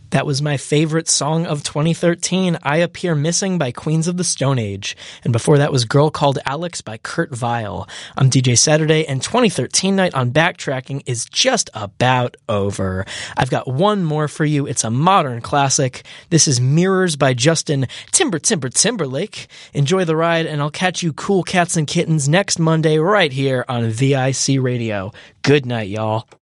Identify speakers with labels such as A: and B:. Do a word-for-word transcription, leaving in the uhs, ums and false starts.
A: That was my favorite song of twenty thirteen, I Appear Missing by Queens of the Stone Age. And before that was Girl Called Alex by Kurt Vile. I'm D J Saturday, and twenty thirteen night on Backtracking is just about over. I've got one more for you. It's a modern classic. This is Mirrors by Justin Timber Timber Timberlake. Enjoy the ride, and I'll catch you cool cats and kittens next Monday right here on V I C Radio. Good night, y'all.